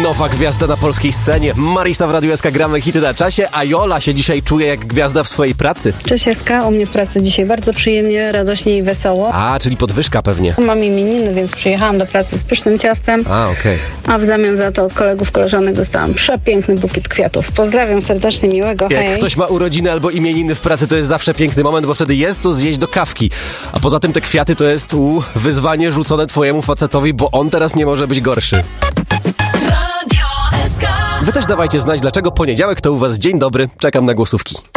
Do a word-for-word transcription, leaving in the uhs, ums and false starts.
Nowa gwiazda na polskiej scenie. Marisa w Radiu S K, gramy hity na czasie, a Jola się dzisiaj czuje jak gwiazda w swojej pracy. Cześć S K, u mnie w pracy dzisiaj bardzo przyjemnie, radośnie i wesoło. A, czyli podwyżka pewnie. Mam imieniny, więc przyjechałam do pracy z pysznym ciastem. A, okej. Okay. A w zamian za to od kolegów, koleżanek dostałam przepiękny bukiet kwiatów. Pozdrawiam serdecznie, miłego. Jak hej. ktoś ma urodziny albo imieniny w pracy, to jest zawsze piękny moment, bo wtedy jest to zjeść do kawki. A poza tym te kwiaty to jest u, wyzwanie rzucone twojemu facetowi, bo on teraz nie może być gorszy. Radio S K. Wy też dawajcie znać, dlaczego poniedziałek to u was dzień dobry. Czekam na głosówki.